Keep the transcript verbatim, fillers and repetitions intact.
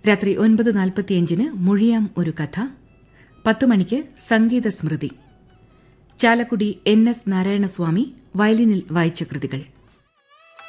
രാത്രി ഒൻപത് നാൽപ്പത്തിയഞ്ചിന് മൊഴിയാം ഒരു കഥ. പത്ത് മണിക്ക് സംഗീത സ്മൃതി. ചാലക്കുടി എൻ എസ് നാരായണസ്വാമി വയലിനിൽ വായിച്ച കൃതികൾ.